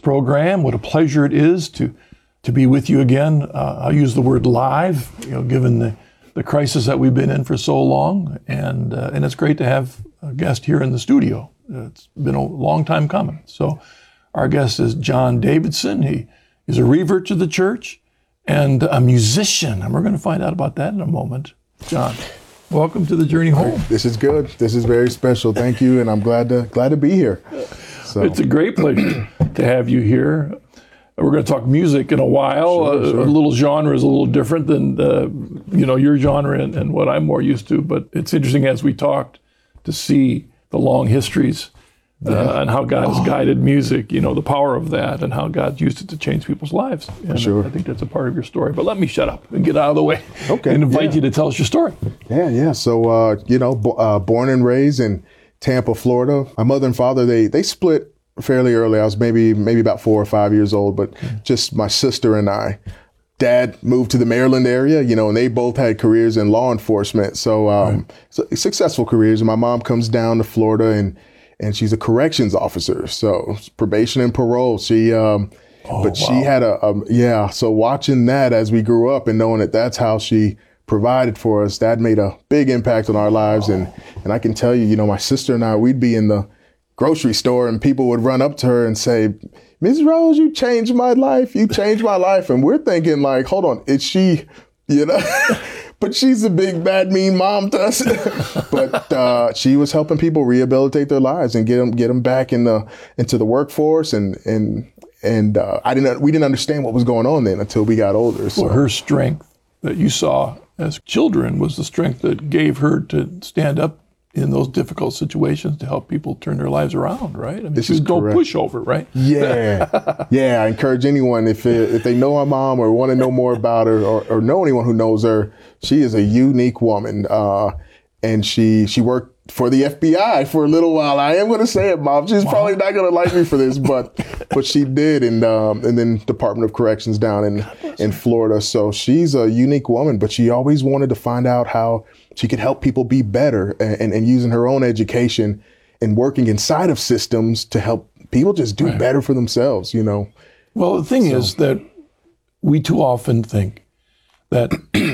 program. What a pleasure it is to be with you again. I'll use the word live, given the crisis that we've been in for so long, and it's great to have a guest here in the studio. It's been a long time coming. So our guest is John Davidson. He is a revert to the church and a musician, and we're going to find out about that in a moment. John, welcome to the journey home. This is good. This is very special. Thank you, and I'm glad to be here. So. It's a great pleasure to have you here. We're going to talk music in a while. Sure. A little genre is a little different than your genre and what I'm more used to. But it's interesting as we talked to see the long histories and how God has guided music. The power of that and how God used it to change people's lives. And sure. I think that's a part of your story. But let me shut up and get out of the way. Okay. And invite you to tell us your story. Yeah. So born and raised in Tampa, Florida. My mother and father they split fairly early. I was maybe about 4 or 5 years old, but just my sister and I. Dad moved to the Maryland area, and they both had careers in law enforcement. So, so successful careers. And my mom comes down to Florida and she's a corrections officer. So probation and parole. She, she had so watching that as we grew up and knowing that that's how she provided for us, that made a big impact on our lives. And I can tell you, my sister and I, we'd be in the grocery store and people would run up to her and say, "Ms. Rose, you changed my life. You changed my life." And we're thinking like, hold on, is she, but she's a big, bad, mean mom to us. But she was helping people rehabilitate their lives and get them back into the workforce. And we didn't understand what was going on then until we got older. So her strength that you saw as children was the strength that gave her to stand up in those difficult situations to help people turn their lives around, right? I mean, this is no pushover, right? Yeah. Yeah. I encourage anyone, if they know our mom or want to know more about her or know anyone who knows her, she is a unique woman. And she worked for the FBI for a little while. I am going to say it, Mom. She's probably not going to like me for this, but she did. And then Department of Corrections down in Florida. So she's a unique woman, but she always wanted to find out how she could help people be better and using her own education and working inside of systems to help people just do better for themselves, Well, the thing is that we too often think that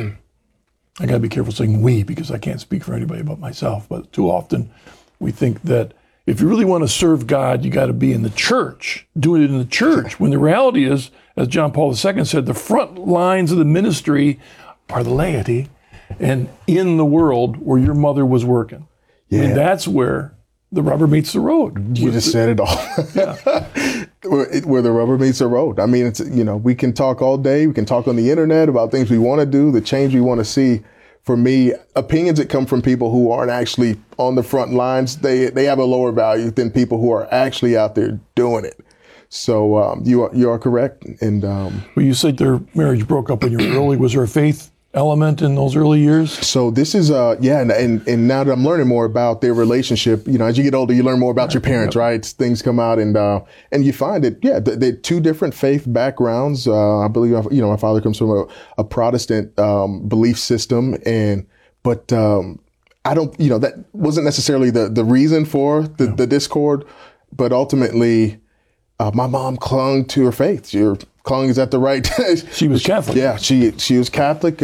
I got to be careful saying we because I can't speak for anybody but myself. But too often we think that if you really want to serve God, you got to be in the church, do it in the church. When the reality is, as John Paul II said, the front lines of the ministry are the laity and in the world where your mother was working. Yeah. I mean, that's where the rubber meets the road. You just said it all. Yeah. Where the rubber meets the road. I mean, it's we can talk all day. We can talk on the internet about things we want to do, the change we want to see. For me, opinions that come from people who aren't actually on the front lines, they have a lower value than people who are actually out there doing it. So you are correct. And well, you said their marriage broke up when you were early. Was there a faith element in those early years? So this is and now that I'm learning more about their relationship, as you get older, you learn more about your parents, right? Things come out and you find it, they're two different faith backgrounds. I believe, my father comes from a Protestant belief system, but I don't, that wasn't necessarily the reason for the discord, but ultimately my mom clung to her faith. Clung is at the right. She was Catholic. Yeah, she was Catholic.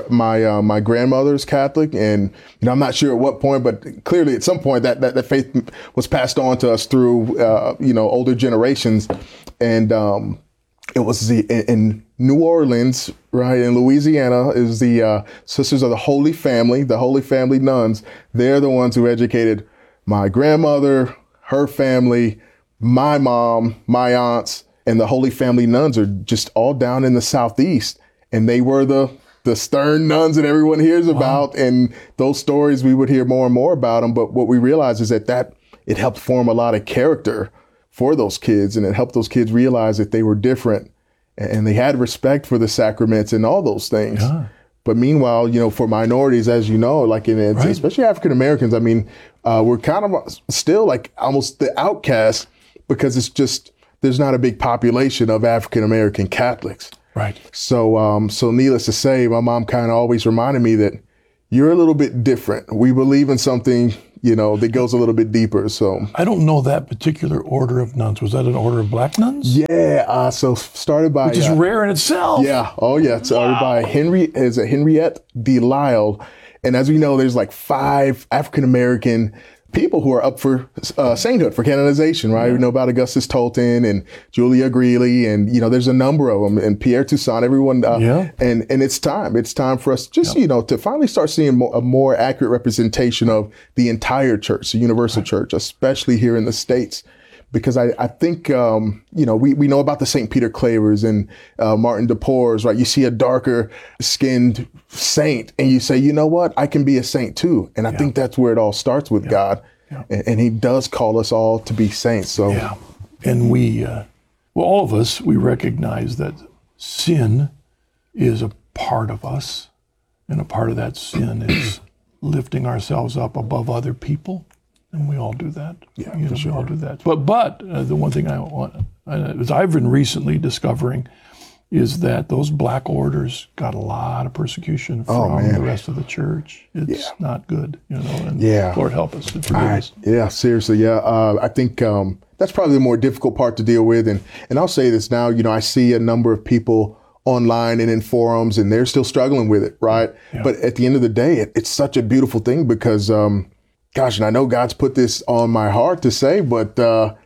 My grandmother's Catholic, and I'm not sure at what point, but clearly at some point that faith was passed on to us through older generations, and it was in New Orleans, right in Louisiana, is the Sisters of the Holy Family nuns. They're the ones who educated my grandmother, her family, my mom, my aunts. And the Holy Family nuns are just all down in the Southeast. And they were the stern nuns that everyone hears about. And those stories, we would hear more and more about them. But what we realized is that it helped form a lot of character for those kids. And it helped those kids realize that they were different and they had respect for the sacraments and all those things. Yeah. But meanwhile, for minorities, as you know, like especially African Americans, I mean, we're kind of still like almost the outcast because it's just, there's not a big population of African American Catholics. Right. So needless to say, my mom kind of always reminded me that you're a little bit different. We believe in something that goes a little bit deeper. So I don't know that particular order of nuns. Was that an order of black nuns? yeah, so started by Which is rare in itself. yeah, oh yeah, started by Henriette de Lisle, and as we know, there's like 5 African American people who are up for sainthood, for canonization, right? We know about Augustus Tolton and Julia Greeley, and there's a number of them, and Pierre Toussaint, everyone. And it's time for us just to finally start seeing a more accurate representation of the entire church, the universal church, especially here in the States. Because I think, we know about the St. Peter Clavers and Martin de Porres, right? You see a darker skinned saint and you say, you know what? I can be a saint too. And I think that's where it all starts with God. Yeah. And he does call us all to be saints. So, and all of us, we recognize that sin is a part of us. And a part of that sin is lifting ourselves up above other people. And we all do that. Yeah, we all do that. But the one thing as I've been recently discovering is that those black orders got a lot of persecution from the rest of the church. It's not good, and Lord help us and forgive us. Yeah, seriously, I think that's probably the more difficult part to deal with. And I'll say this now, I see a number of people online and in forums, and they're still struggling with it, right? Yeah. But at the end of the day, it's such a beautiful thing because, gosh, and I know God's put this on my heart to say, but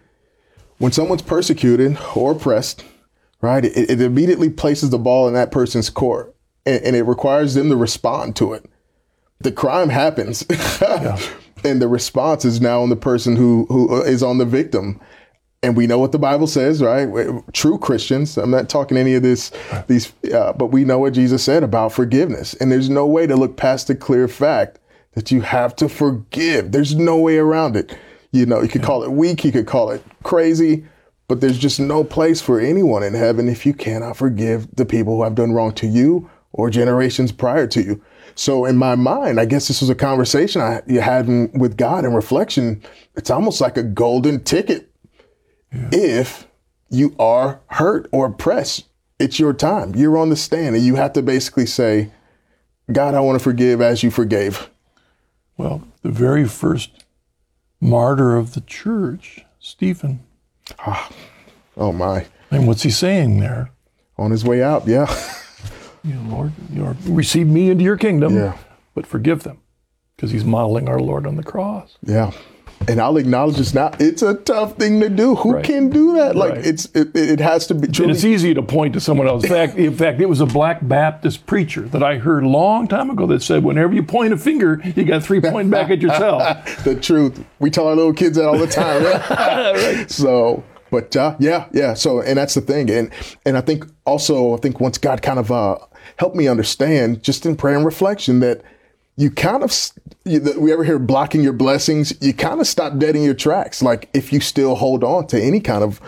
when someone's persecuted or oppressed, right, it immediately places the ball in that person's court, and it requires them to respond to it. The crime happens, and the response is now on the person who is on the victim. And we know what the Bible says, right? True Christians, I'm not talking any of these, but we know what Jesus said about forgiveness. And there's no way to look past the clear fact that you have to forgive. There's no way around it. You could call it weak, you could call it crazy, but there's just no place for anyone in heaven if you cannot forgive the people who have done wrong to you or generations prior to you. So in my mind, I guess this was a conversation you had with God in reflection. It's almost like a golden ticket. Yeah. If you are hurt or oppressed, it's your time. You're on the stand and you have to basically say, God, I want to forgive as you forgave. Well, the very first martyr of the church, Stephen. Oh my. And what's he saying there? On his way out, yeah. Lord, receive me into your kingdom, but forgive them. Because he's modeling our Lord on the cross. Yeah. And I'll acknowledge this now. It's a tough thing to do. Who can do that? Like it has to be true. And it's easy to point to someone else. In fact, it was a Black Baptist preacher that I heard a long time ago that said, whenever you point a finger, you got 3 pointing back at yourself. The truth. We tell our little kids that all the time. Right? So, but yeah. So, and that's the thing. And I think once God kind of helped me understand, just in prayer and reflection, that you kind of, we ever hear blocking your blessings, you kind of stop dead in your tracks. Like if you still hold on to any kind of,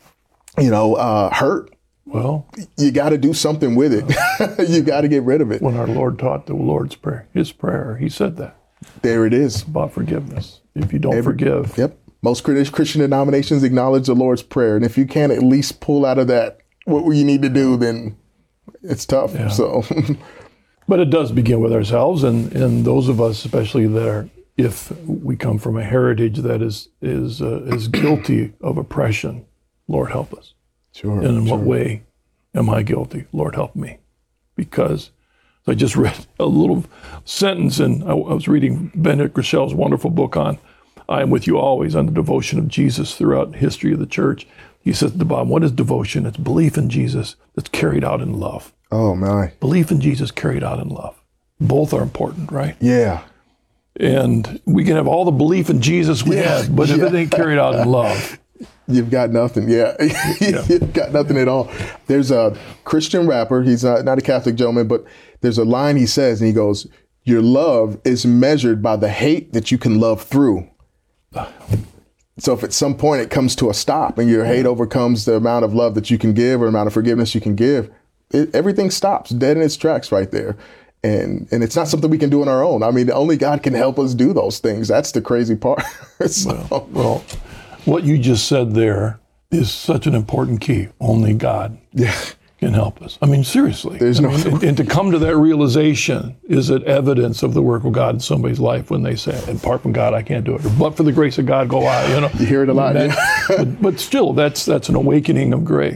hurt, well, you got to do something with it. You got to get rid of it. When our Lord taught the Lord's Prayer, his prayer, he said that. There it is. About forgiveness. If you don't forgive. Yep. Most Christian denominations acknowledge the Lord's Prayer. And if you can't at least pull out of that what you need to do, then it's tough. Yeah. So... But it does begin with ourselves, and those of us, especially if we come from a heritage that is guilty of oppression, Lord help us. Sure. And in what way am I guilty? Lord help me. Because I just read a little sentence, and I was reading Benedict Grichel's wonderful book on I Am With You Always, on the devotion of Jesus throughout history of the church. He says at the bottom, what is devotion? It's belief in Jesus that's carried out in love. Oh, my. Belief in Jesus carried out in love. Both are important, right? Yeah. And we can have all the belief in Jesus we have, but if it ain't carried out in love, you've got nothing. Yeah. You've got nothing at all. There's a Christian rapper. He's not a Catholic gentleman, but there's a line he says, and he goes, your love is measured by the hate that you can love through. So if at some point it comes to a stop and your hate overcomes the amount of love that you can give or amount of forgiveness you can give, everything stops dead in its tracks right there. And it's not something we can do on our own. I mean, only God can help us do those things. That's the crazy part. Well, what you just said there is such an important key. Only God can help us. I mean, seriously. There's no and to come to that realization, is it evidence of the work of God in somebody's life when they say, apart from God, I can't do it. Or, but for the grace of God, go I. You hear it a lot. But still, that's an awakening of grace.